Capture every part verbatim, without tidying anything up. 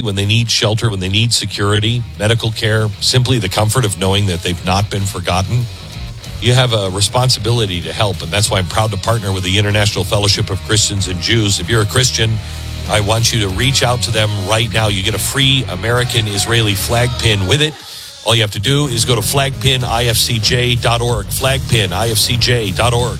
when they need shelter, when they need security, medical care, simply the comfort of knowing that they've not been forgotten. You have a responsibility to help, and that's why I'm proud to partner with the International Fellowship of Christians and Jews. If you're a Christian, I want you to reach out to them right now. You get a free American-Israeli flag pin with it. All you have to do is go to flag pin I F C J dot org, flag pin I F C J dot org.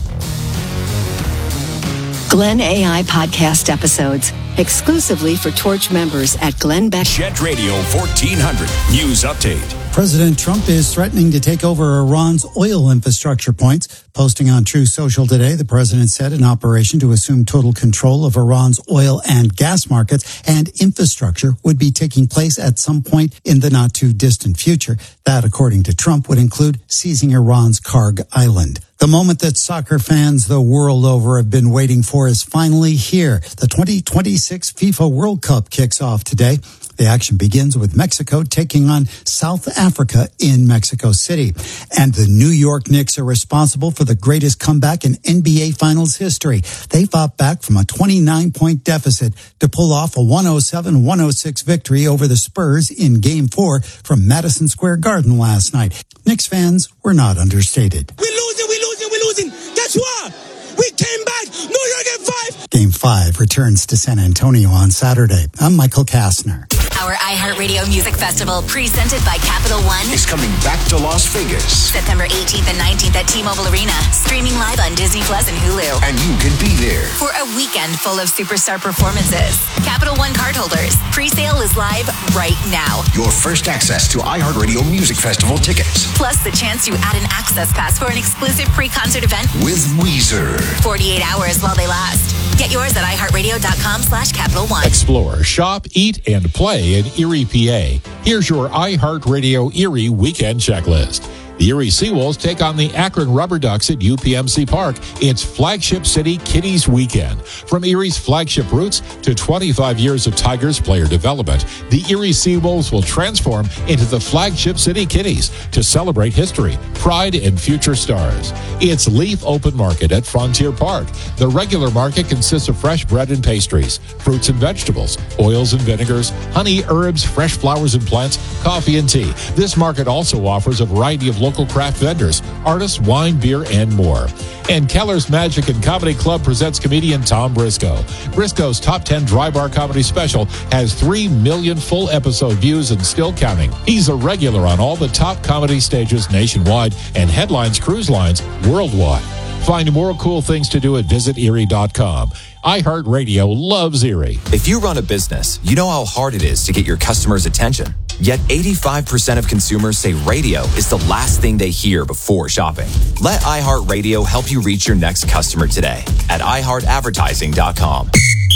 Glenn A I podcast episodes exclusively for Torch members at Glenn Beck. Jet Radio fourteen hundred News Update. President Trump is threatening to take over Iran's oil infrastructure points. Posting on Truth Social today, the president said an operation to assume total control of Iran's oil and gas markets and infrastructure would be taking place at some point in the not too distant future. That, according to Trump, would include seizing Iran's Karg Island. The moment that soccer fans the world over have been waiting for is finally here. The twenty twenty-six FIFA World Cup kicks off today. The action begins with Mexico taking on South Africa in Mexico City. And the New York Knicks are responsible for the greatest comeback in N B A Finals history. They fought back from a twenty-nine point deficit to pull off a one oh seven one oh six victory over the Spurs in Game four from Madison Square Garden last night. Knicks fans were not understated. We're losing, we're losing, we're losing. Guess what? We came back. New York at five. Game five returns to San Antonio on Saturday. I'm Michael Kastner. Our iHeartRadio Music Festival, presented by Capital One, is coming back to Las Vegas. September eighteenth and nineteenth at T-Mobile Arena. Streaming live on Disney Plus and Hulu. And you can be there for a weekend full of superstar performances. Capital One cardholders, pre-sale is live right now. Your first access to iHeartRadio Music Festival tickets. Plus the chance to add an access pass for an exclusive pre-concert event with Weezer. forty-eight hours while they last. Get yours at iHeartRadio.com slash Capital One. Explore, shop, eat, and play in Erie, P A. Here's your iHeartRadio Erie weekend checklist. The Erie Seawolves take on the Akron Rubber Ducks at U P M C Park. It's Flagship City Kitties Weekend. From Erie's flagship roots to twenty-five years of Tigers player development, the Erie Seawolves will transform into the Flagship City Kitties to celebrate history, pride, and future stars. It's Leaf Open Market at Frontier Park. The regular market consists of fresh bread and pastries, fruits and vegetables, oils and vinegars, honey, herbs, fresh flowers and plants, coffee and tea. This market also offers a variety of local craft vendors, artists, wine, beer, and more. And Keller's Magic and Comedy Club presents comedian Tom Briscoe. Briscoe's Top ten Dry Bar Comedy Special has three million full episode views and still counting. He's a regular on all the top comedy stages nationwide and headlines cruise lines worldwide. Find more cool things to do at visit erie dot com. iHeartRadio loves Erie. If you run a business, you know how hard it is to get your customers' attention. Yet eighty-five percent of consumers say radio is the last thing they hear before shopping. Let iHeartRadio help you reach your next customer today at i heart advertising dot com.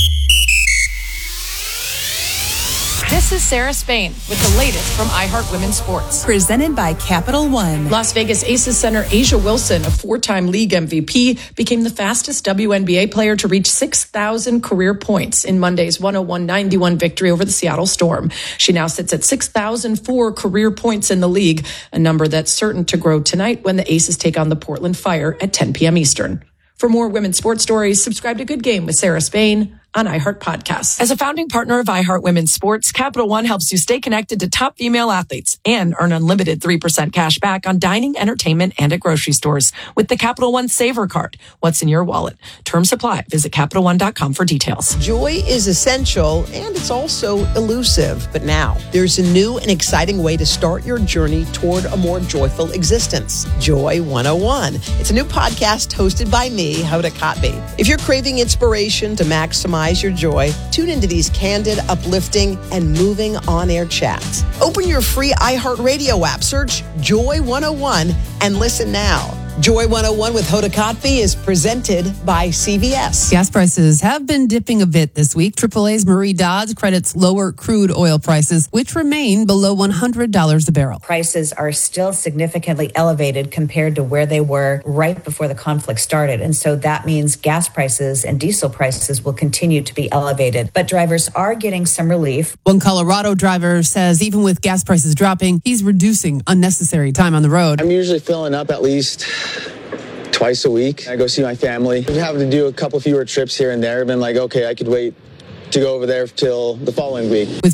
This is Sarah Spain with the latest from iHeart Women's Sports. Presented by Capital One. Las Vegas Aces center Asia Wilson, a four-time league M V P, became the fastest W N B A player to reach six thousand career points in Monday's one oh one ninety-one victory over the Seattle Storm. She now sits at six thousand four career points in the league, a number that's certain to grow tonight when the Aces take on the Portland Fire at ten p.m. Eastern. For more women's sports stories, subscribe to Good Game with Sarah Spain on iHeart Podcasts. As a founding partner of iHeart Women's Sports, Capital One helps you stay connected to top female athletes and earn unlimited three percent cash back on dining, entertainment, and at grocery stores with the Capital One Saver Card. What's in your wallet? Terms apply. Visit Capital One dot com for details. Joy is essential, and it's also elusive. But now, there's a new and exciting way to start your journey toward a more joyful existence. Joy one oh one. It's a new podcast hosted by me, Hoda Kotb. If you're craving inspiration to maximize your joy, tune into these candid, uplifting, and moving on-air chats. Open your free iHeartRadio app, search Joy one oh one, and listen now. Joy one oh one with Hoda Kotb is presented by C V S. Gas prices have been dipping a bit this week. triple A's Marie Dodds credits lower crude oil prices, which remain below one hundred dollars a barrel. Prices are still significantly elevated compared to where they were right before the conflict started. And so that means gas prices and diesel prices will continue to be elevated. But drivers are getting some relief. One Colorado driver says even with gas prices dropping, he's reducing unnecessary time on the road. I'm usually filling up at least twice a week. I go see my family. I'm having to do a couple fewer trips here and there. I've been like, okay, I could wait to go over there till the following week. With